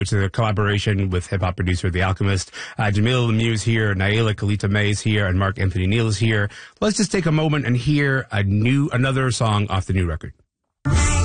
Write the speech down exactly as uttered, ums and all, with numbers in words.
It's a collaboration with hip-hop producer The Alchemist. Uh, Jamila Lemieux is here, Naila Kalita May is here, and Mark Anthony Neal is here. Let's just take a moment and hear a new, another song off the new record.